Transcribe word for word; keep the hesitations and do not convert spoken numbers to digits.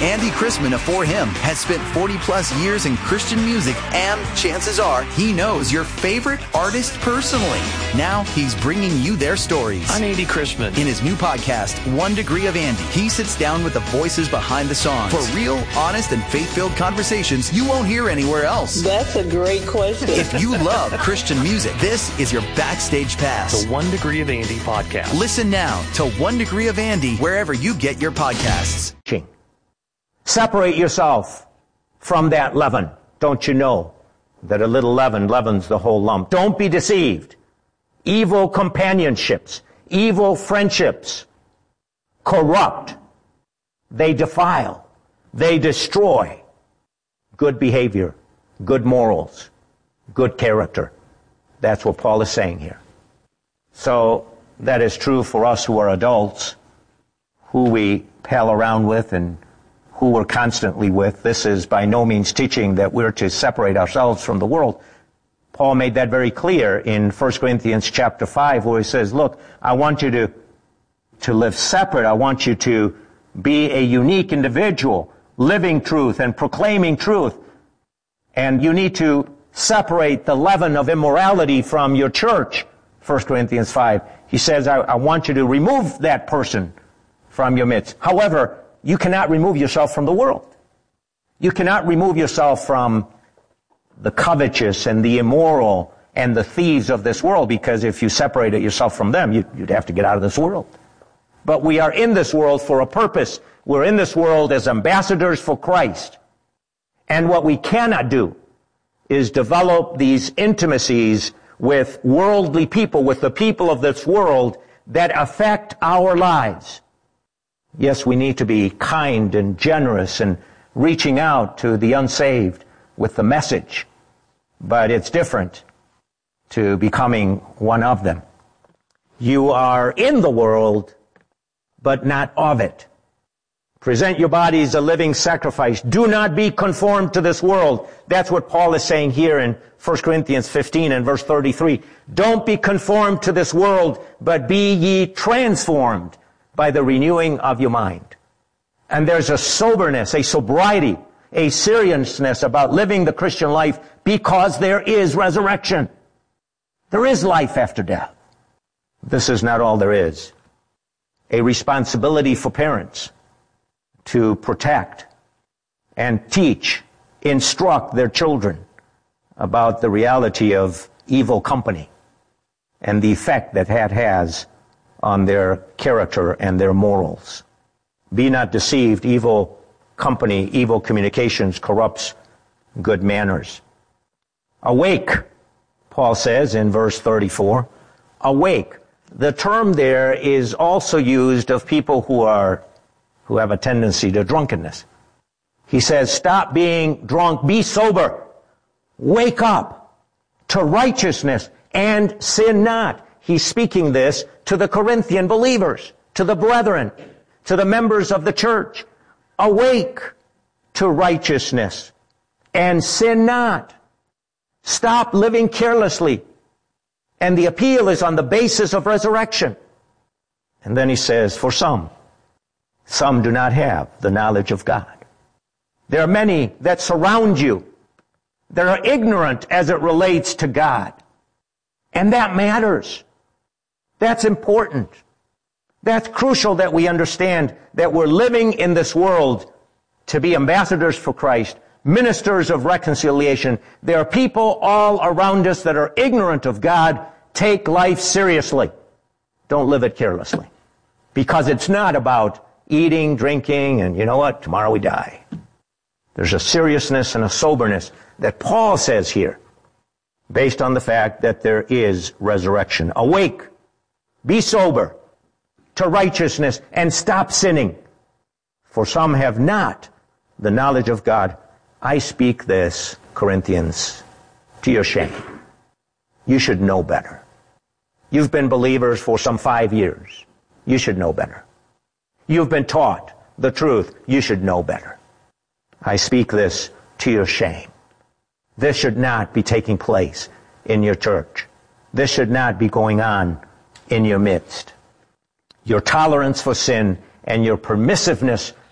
Andy Chrisman of For Him has spent forty plus years in Christian music, and chances are he knows your favorite artist personally. Now he's bringing you their stories. I'm Andy Chrisman. In his new podcast, One Degree of Andy, he sits down with the voices behind the songs for real, honest, and faith-filled conversations you won't hear anywhere else. That's a great question. If you love Christian music, this is your backstage pass. The One Degree of Andy podcast. Listen now to One Degree of Andy wherever you get your podcasts. Separate yourself from that leaven. Don't you know that a little leaven leavens the whole lump? Don't be deceived. Evil companionships, evil friendships corrupt. They defile. They destroy good behavior, good morals, good character. That's what Paul is saying here. So that is true for us who are adults, who we pal around with and who we're constantly with. This is by no means teaching that we're to separate ourselves from the world. Paul made that very clear in First Corinthians chapter five, where he says, look, I want you to, to live separate. I want you to be a unique individual, living truth and proclaiming truth. And you need to separate the leaven of immorality from your church. First Corinthians five. He says, I, I want you to remove that person from your midst. However, you cannot remove yourself from the world. You cannot remove yourself from the covetous and the immoral and the thieves of this world, because if you separated yourself from them, you, you'd have to get out of this world. But we are in this world for a purpose. We're in this world as ambassadors for Christ. And what we cannot do is develop these intimacies with worldly people, with the people of this world that affect our lives. Yes, we need to be kind and generous and reaching out to the unsaved with the message, but it's different to becoming one of them. You are in the world, but not of it. Present your bodies a living sacrifice. Do not be conformed to this world. That's what Paul is saying here in First Corinthians fifteen and verse thirty-three. Don't be conformed to this world, but be ye transformed by the renewing of your mind. And there's a soberness, a sobriety, a seriousness about living the Christian life because there is resurrection. There is life after death. This is not all there is. A responsibility for parents to protect and teach, instruct their children about the reality of evil company and the effect that that has on their character and their morals. Be not deceived. Evil company, evil communications corrupts good manners. Awake, Paul says in verse thirty-four. Awake. The term there is also used of people who are, who have a tendency to drunkenness. He says, stop being drunk, be sober. Wake up to righteousness and sin not. He's speaking this to the Corinthian believers, to the brethren, to the members of the church. Awake to righteousness and sin not. Stop living carelessly. And the appeal is on the basis of resurrection. And then he says, for some, some do not have the knowledge of God. There are many that surround you that are ignorant as it relates to God. And that matters. That's important. That's crucial that we understand that we're living in this world to be ambassadors for Christ, ministers of reconciliation. There are people all around us that are ignorant of God. Take life seriously. Don't live it carelessly. Because it's not about eating, drinking, and you know what? Tomorrow we die. There's a seriousness and a soberness that Paul says here, based on the fact that there is resurrection. Awake. Be sober to righteousness and stop sinning. For some have not the knowledge of God. I speak this, Corinthians, to your shame. You should know better. You've been believers for some five years. You should know better. You've been taught the truth. You should know better. I speak this to your shame. This should not be taking place in your church. This should not be going on in your midst. Your tolerance for sin and your permissiveness